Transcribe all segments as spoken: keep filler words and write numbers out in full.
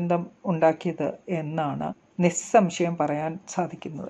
ദുരന്തം ഉണ്ടാക്കിയത് എന്നാണ് നിസ്സംശയം പറയാൻ സാധിക്കുന്നത്.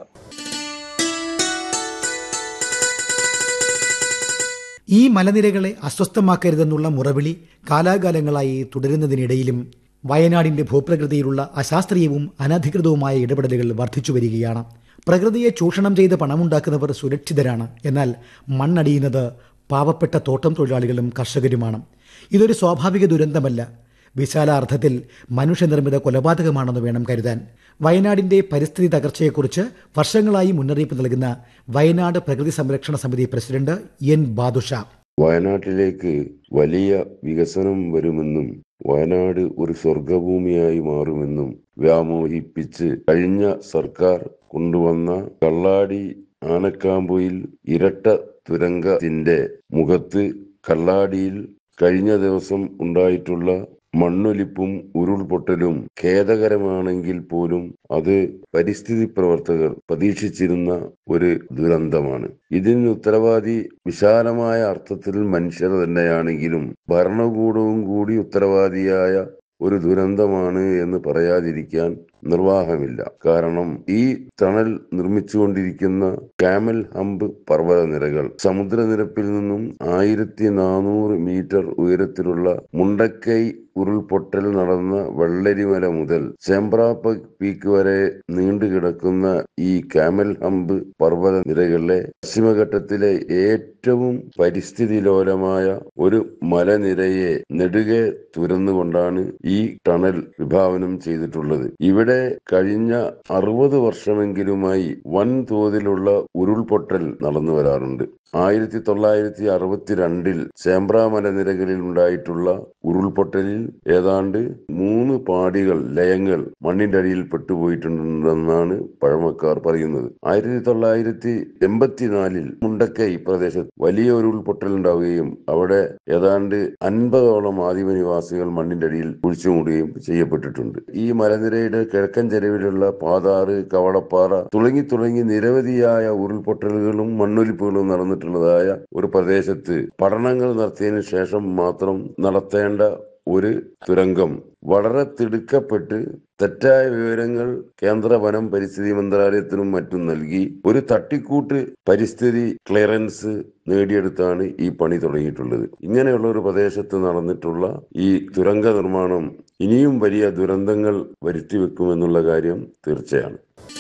ഈ മലനിരകളെ അസ്വസ്ഥമാക്കരുതെന്നുള്ള മുറവിളി കാലാകാലങ്ങളായി തുടരുന്നതിനിടയിലും വയനാടിന്റെ ഭൂപ്രകൃതിയിലുള്ള അശാസ്ത്രീയവും അനധികൃതവുമായ ഇടപെടലുകൾ വർദ്ധിച്ചു വരികയാണ്. പ്രകൃതിയെ ചൂഷണം ചെയ്ത് പണമുണ്ടാക്കുന്നവർ സുരക്ഷിതരാണ്. എന്നാൽ മണ്ണടിയുന്നത് പാവപ്പെട്ട തോട്ടം തൊഴിലാളികളും കർഷകരുമാണ്. ഇതൊരു സ്വാഭാവിക ദുരന്തമല്ല, വിശാല അർത്ഥത്തിൽ മനുഷ്യനിർമ്മിത കൊലപാതകമാണെന്ന് വേണം കരുതാൻ. വയനാടിന്റെ പരിസ്ഥിതി തകർച്ചയെക്കുറിച്ച് വർഷങ്ങളായി മുന്നറിയിപ്പ് നൽകുന്ന വയനാട് പ്രകൃതി സംരക്ഷണ സമിതി പ്രസിഡന്റ് എൻ ബാദുഷ, വയനാട്ടിലേക്ക് വലിയ വികസനം വരുമെന്നും വയനാട് ഒരു സ്വർഗഭൂമിയായി മാറുമെന്നും വ്യാമോഹിപ്പിച്ച് കഴിഞ്ഞ സർക്കാർ കൊണ്ടുവന്ന കള്ളാടി ആനക്കാമ്പൊയിൽ ഇരട്ട തുരങ്കത്തിന്റെ മുഖത്ത് കള്ളാടിയിൽ കഴിഞ്ഞ ദിവസം ഉണ്ടായിട്ടുള്ള മണ്ണൊലിപ്പും ഉരുൾപൊട്ടലും ഖേദകരമാണെങ്കിൽ പോലും അത് പരിസ്ഥിതി പ്രവർത്തകർ പ്രതീക്ഷിച്ചിരുന്ന ഒരു ദുരന്തമാണ്. ഇതിന് ഉത്തരവാദി വിശാലമായ അർത്ഥത്തിൽ മനുഷ്യർ തന്നെയാണെങ്കിലും ഭരണകൂടവും കൂടി ഉത്തരവാദിയായ ഒരു ദുരന്തമാണ് എന്ന് പറയാതിരിക്കാൻ നിർവാഹമില്ല. കാരണം ഈ ടണൽ നിർമ്മിച്ചുകൊണ്ടിരിക്കുന്ന കാമൽ ഹംപ് പർവ്വതനിരകൾ സമുദ്രനിരപ്പിൽ നിന്നും ആയിരത്തി നാനൂറ് മീറ്റർ ഉയരത്തിലുള്ള മുണ്ടക്കൈ ഉരുൾപൊട്ടൽ നടന്ന വെള്ളരിമല മുതൽ ചേമ്പ്ര പീക്ക് വരെ നീണ്ടുകിടക്കുന്ന ഈ കാമൽ ഹംപ് പർവ്വത നിരകളിലെ പശ്ചിമഘട്ടത്തിലെ ഏറ്റവും പരിസ്ഥിതി ലോലമായ ഒരു മലനിരയെ നെടുകെ തുരന്നുകൊണ്ടാണ് ഈ ടണൽ വിഭാവനം ചെയ്തിട്ടുള്ളത്. ഇവിടെ കഴിഞ്ഞ അറുപത് വർഷമെങ്കിലുമായി വൻതോതിലുള്ള ഉരുൾപൊട്ടൽ നടന്നു വരാറുണ്ട്. ആയിരത്തി തൊള്ളായിരത്തി അറുപത്തിരണ്ടിൽ ചേമ്പ്ര മലനിരകളിൽ ഉണ്ടായിട്ടുള്ള ഉരുൾപൊട്ടലിൽ ഏതാണ്ട് മൂന്ന് പാടികൾ ലയങ്ങൾ മണ്ണിന്റെ അടിയിൽ പെട്ടുപോയിട്ടുണ്ടെന്നാണ് പഴമക്കാർ പറയുന്നത്. ആയിരത്തി തൊള്ളായിരത്തി എൺപത്തിനാലിൽ മുണ്ടക്കൈ പ്രദേശത്ത് വലിയ ഒരു ഉരുൾപൊട്ടൽ ഉണ്ടാവുകയും അവിടെ ഏതാണ്ട് അൻപതോളം ആദിമനിവാസികൾ മണ്ണിന്റെ അടിയിൽ കുഴിച്ചുമൂടുകയും ചെയ്യപ്പെട്ടിട്ടുണ്ട്. ഈ മലനിരയുടെ കിഴക്കൻ ചെരുവിലുള്ള പാതാറ്, കവളപ്പാറ തുടങ്ങി തുടങ്ങി നിരവധിയായ ഉരുൾപൊട്ടലുകളും മണ്ണൊലിപ്പുകളും നടന്നിട്ടുള്ളതായ ഒരു പ്രദേശത്ത് പഠനങ്ങൾ നടത്തിയതിനു ശേഷം മാത്രം നടത്തേണ്ട ഒരു തുരങ്കം വളരെ തിടുക്കപ്പെട്ട് തെറ്റായ വിവരങ്ങൾ കേന്ദ്ര വനം പരിസ്ഥിതി മന്ത്രാലയത്തിനും മറ്റും നൽകി ഒരു തട്ടിക്കൂട്ട് പരിസ്ഥിതി ക്ലിയറൻസ് നേടിയെടുത്താണ് ഈ പണി തുടങ്ങിയിട്ടുള്ളത്. ഇങ്ങനെയുള്ള ഒരു പ്രദേശത്ത് നടന്നിട്ടുള്ള ഈ തുരങ്ക നിർമ്മാണം ഇനിയും വലിയ ദുരന്തങ്ങൾ വരുത്തിവെക്കുമെന്നുള്ള കാര്യം തീർച്ചയാണ്.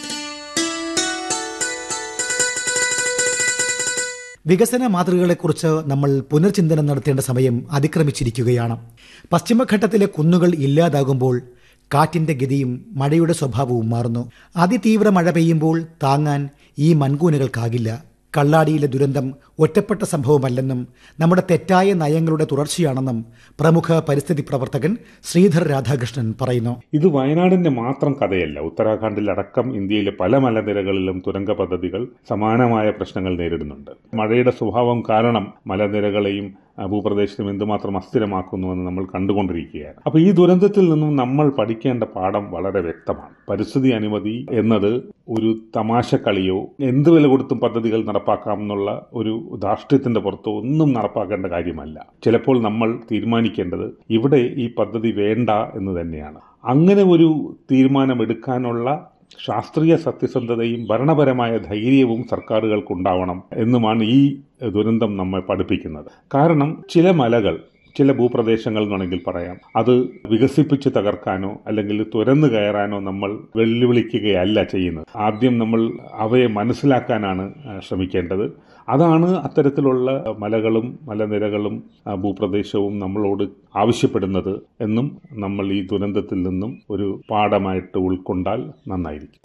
വികസന മാതൃകകളെക്കുറിച്ച് നമ്മൾ പുനർചിന്തനം നടത്തേണ്ട സമയം അതിക്രമിച്ചിരിക്കുകയാണ്. പശ്ചിമഘട്ടത്തിലെ കുന്നുകൾ ഇല്ലാതാകുമ്പോൾ കാറ്റിന്റെ ഗതിയും മഴയുടെ സ്വഭാവവും മാറുന്നു. അതിതീവ്ര മഴ പെയ്യുമ്പോൾ താങ്ങാൻ ഈ മൺകൂനകൾക്കാകില്ല. കള്ളാടിയിലെ ദുരന്തം ഒറ്റപ്പെട്ട സംഭവമല്ലെന്നും നമ്മുടെ തെറ്റായ നയങ്ങളുടെ തുടർച്ചയാണെന്നും പ്രമുഖ പരിസ്ഥിതി പ്രവർത്തകൻ ശ്രീധർ രാധാകൃഷ്ണൻ പറയുന്നു. ഇത് വയനാടിന്റെ മാത്രം കഥയല്ല. ഉത്തരാഖണ്ഡിലടക്കം ഇന്ത്യയിലെ പല മലനിരകളിലും തുരങ്ക പദ്ധതികൾ സമാനമായ പ്രശ്നങ്ങൾ നേരിടുന്നുണ്ട്. മഴയുടെ സ്വഭാവം കാരണം മലനിരകളെയും ഭൂപ്രദേശത്തും എന്തുമാത്രം അസ്ഥിരമാക്കുന്നുവെന്ന് നമ്മൾ കണ്ടുകൊണ്ടിരിക്കുകയാണ്. അപ്പോൾ ഈ ദുരന്തത്തിൽ നിന്നും നമ്മൾ പഠിക്കേണ്ട പാഠം വളരെ വ്യക്തമാണ്. പരിസ്ഥിതി അനുമതി എന്നത് ഒരു തമാശക്കളിയോ എന്ത് വില കൊടുത്തും പദ്ധതികൾ നടപ്പാക്കാമെന്നുള്ള ഒരു ധാർഷ്ട്യത്തിന്റെ പുറത്തോ ഒന്നും നടപ്പാക്കേണ്ട കാര്യമല്ല. ചിലപ്പോൾ നമ്മൾ തീരുമാനിക്കേണ്ടത് ഇവിടെ ഈ പദ്ധതി വേണ്ട എന്ന് തന്നെയാണ്. അങ്ങനെ ഒരു തീരുമാനമെടുക്കാനുള്ള ശാസ്ത്രീയ സത്യസന്ധതയും ഭരണപരമായ ധൈര്യവും സർക്കാരുകൾക്കുണ്ടാവണം എന്നുമാണ് ഈ ദുരന്തം നമ്മെ പഠിപ്പിക്കുന്നത്. കാരണം ചില മലകൾ, ചില ഭൂപ്രദേശങ്ങൾ എന്നാണെങ്കിൽ പറയാം, അത് വികസിപ്പിച്ച് തകർക്കാനോ അല്ലെങ്കിൽ തുരന്നു കയറാനോ നമ്മൾ വെല്ലുവിളിക്കുകയല്ല ചെയ്യുന്നത്. ആദ്യം നമ്മൾ അവയെ മനസ്സിലാക്കാനാണ് ശ്രമിക്കേണ്ടത്. അതാണ് അത്തരത്തിലുള്ള മലകളും മലനിരകളും ഭൂപ്രദേശവും നമ്മളോട് ആവശ്യപ്പെടുന്നത് എന്നും നമ്മൾ ഈ ദുരന്തത്തിൽ നിന്നും ഒരു പാഠമായിട്ട് ഉൾക്കൊണ്ടാൽ നന്നായിരിക്കും.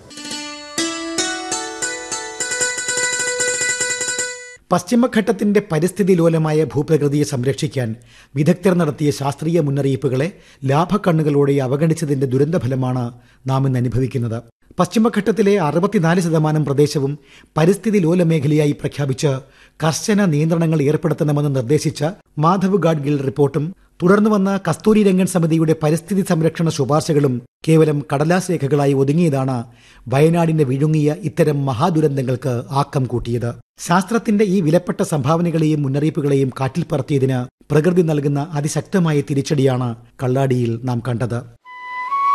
പശ്ചിമഘട്ടത്തിന്റെ പരിസ്ഥിതി ലോലമായ ഭൂപ്രകൃതിയെ സംരക്ഷിക്കാൻ വിദഗ്ധർ നടത്തിയ ശാസ്ത്രീയ മുന്നറിയിപ്പുകളെ ലാഭക്കണ്ണുകളോടെ അവഗണിച്ചതിന്റെ ദുരന്തഫലമാണ് നാം ഇന്ന് അനുഭവിക്കുന്നത്. പശ്ചിമഘട്ടത്തിലെ അറുപത്തിനാല് ശതമാനം പ്രദേശവും പരിസ്ഥിതി ലോല മേഖലയായി പ്രഖ്യാപിച്ച് കർശന നിയന്ത്രണങ്ങൾ ഏർപ്പെടുത്തണമെന്ന് നിർദ്ദേശിച്ച മാധവ് ഗാഡ്ഗിൽ റിപ്പോർട്ടും തുടർന്നു വന്ന കസ്തൂരി രംഗൻ സമിതിയുടെ പരിസ്ഥിതി സംരക്ഷണ ശുപാർശകളും കേവലം കടലാസ് രേഖകളായി ഒതുങ്ങിയതാണ് വയനാടിന്റെ വിഴുങ്ങിയ ഇത്തരം മഹാദുരന്തങ്ങൾക്ക് ആക്കം കൂട്ടിയത്. ശാസ്ത്രത്തിന്റെ ഈ വിലപ്പെട്ട സംഭാവനകളെയും മുന്നറിയിപ്പുകളെയും കാറ്റിൽ പറത്തിയതിന് പ്രകൃതി നൽകുന്ന അതിശക്തമായ തിരിച്ചടിയാണ് കള്ളാടിയിൽ നാം കണ്ടത്.